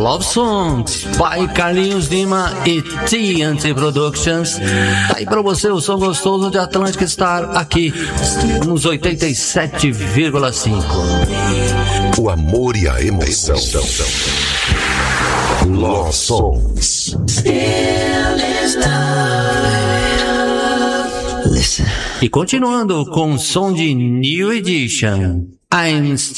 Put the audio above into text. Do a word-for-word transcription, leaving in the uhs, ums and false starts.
Love Songs by Carlinhos Lima e T N T Productions. Tá aí pra você o som gostoso de Atlantic Star aqui nos oitenta e sete vírgula cinco. O amor e a emoção. Love Songs. E continuando com o som de New Edition, I'm